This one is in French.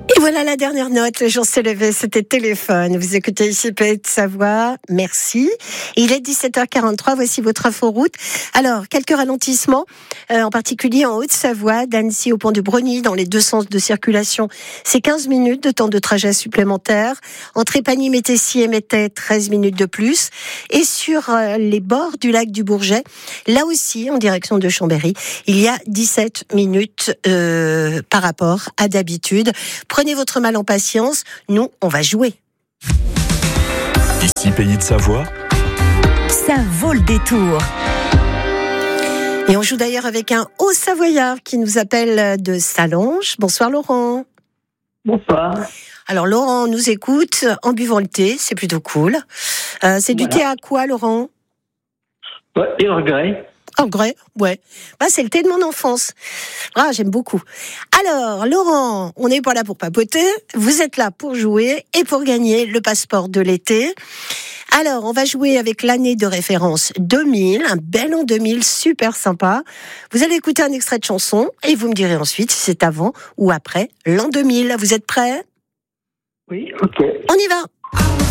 Et voilà la dernière note, le jour s'est levé, c'était Téléphone. Vous écoutez ici Pays de Savoie, merci. Il est 17h43, voici votre inforoute. Alors, quelques ralentissements, en particulier en Haute-Savoie, d'Annecy au pont du Brogny, dans les deux sens de circulation. C'est 15 minutes de temps de trajet supplémentaire. Entre Épagny, Métessier et Métais, 13 minutes de plus. Et sur les bords du lac du Bourget, là aussi, en direction de Chambéry, il y a 17 minutes par rapport à d'habitude. Prenez votre mal en patience, nous, on va jouer. Ici Pays de Savoie, ça vaut le détour. Et on joue d'ailleurs avec un Haut-Savoyard qui nous appelle de Sallanches. Bonsoir Laurent. Bonsoir. Alors Laurent nous écoute en buvant le thé, c'est plutôt cool. C'est du thé à quoi Laurent ? Earl Grey. Earl Grey, ouais. C'est le thé de mon enfance. J'aime beaucoup. Alors, Laurent, on n'est pas là pour papoter. Vous êtes là pour jouer et pour gagner le passeport de l'été. Alors, on va jouer avec l'année de référence 2000, un bel an 2000, super sympa. Vous allez écouter un extrait de chanson et vous me direz ensuite si c'est avant ou après l'an 2000. Vous êtes prêts ? Oui, ok. On y va.